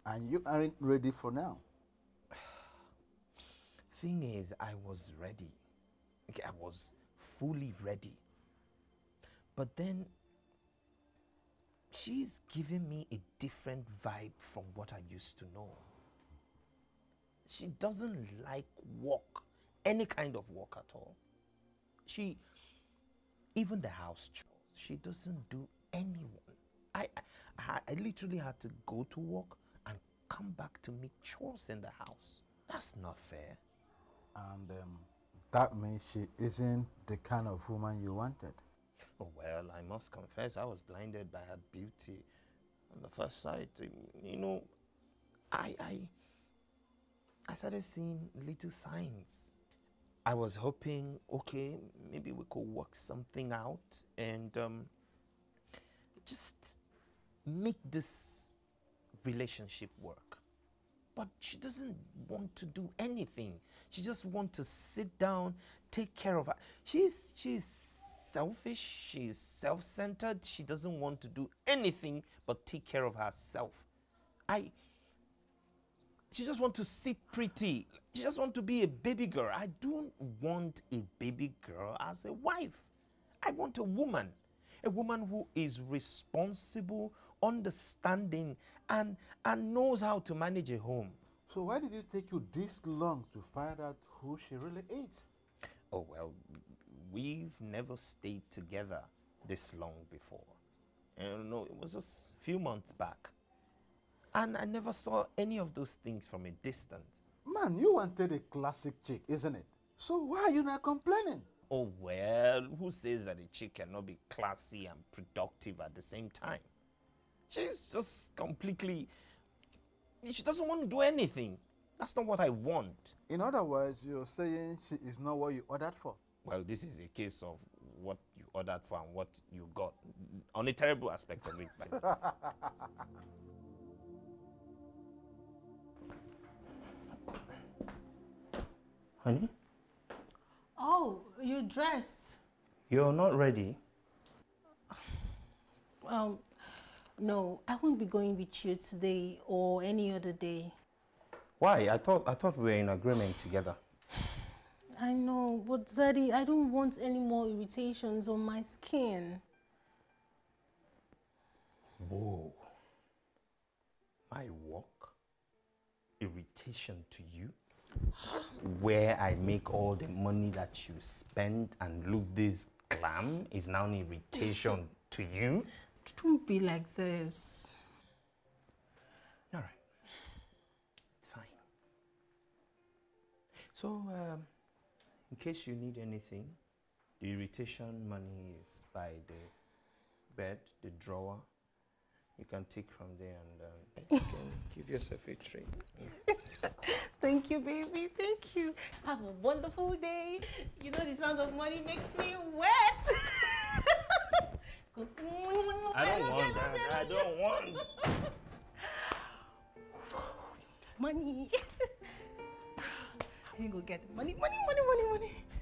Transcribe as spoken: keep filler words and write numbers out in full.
And you aren't ready for now. Thing is, I was ready. Okay, I was fully ready. But then, she's giving me a different vibe from what I used to know. She doesn't like work, any kind of work at all. She, even the house chores, she doesn't do anyone. I, I, I literally had to go to work and come back to make chores in the house. That's not fair. And um, that means she isn't the kind of woman you wanted. Oh, well, I must confess, I was blinded by her beauty. On the first sight, you know, I, I, I started seeing little signs. I was hoping, okay, maybe we could work something out and um, just make this relationship work. But she doesn't want to do anything. She just wants to sit down, take care of her. She's, she's selfish, she's self-centered. She doesn't want to do anything but take care of herself. I, she just wants to sit pretty. She just wants to be a baby girl. I don't want a baby girl as a wife. I want a woman. A woman who is responsible, understanding, and, and knows how to manage a home. So why did it take you this long to find out who she really is? Oh, well, we've never stayed together this long before. And no, it was just a few months back. And I never saw any of those things from a distance. Man, you wanted a classic chick, isn't it? So why are you not complaining? Oh, well, who says that a chick cannot be classy and productive at the same time? She's just completely... She doesn't want to do anything. That's not what I want. In other words, you're saying she is not what you ordered for? Well, this is a case of what you ordered for and what you got. On a terrible aspect of it. Honey? Oh, you dressed? You're not ready? Um, no, I won't be going with you today or any other day. Why? I thought I thought we were in agreement together. I know, but Daddy, I don't want any more irritations on my skin. Whoa. My work? Irritation to you? Where I make all the money that you spend and look this glam is now an irritation to you? Don't be like this. All right. It's fine. So, um, in case you need anything, the irritation money is by the bed, the drawer. You can take from there and um, you can give yourself a treat. Thank you, baby. Thank you. Have a wonderful day. You know the sound of money makes me wet. I don't want that. I don't want. Money. Let me go get money, money, money, money, money.